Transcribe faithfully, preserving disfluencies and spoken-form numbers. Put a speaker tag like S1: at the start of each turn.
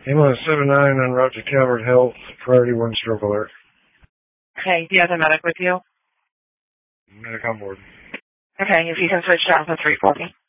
S1: Ambulance seven nine on route to Calvert Health, priority one stroke alert.
S2: Okay, do you have a medic with you?
S1: Medic on board.
S2: Okay, if you can switch to Alpha three for me.